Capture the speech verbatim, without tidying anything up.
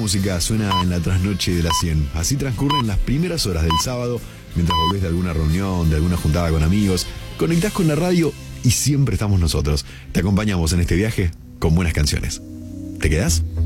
música suena en la trasnoche de las cien. Así transcurren las primeras horas del sábado, mientras volvés de alguna reunión, de alguna juntada con amigos. Conectás con la radio y siempre estamos nosotros. Te acompañamos en este viaje con buenas canciones. ¿Te quedás?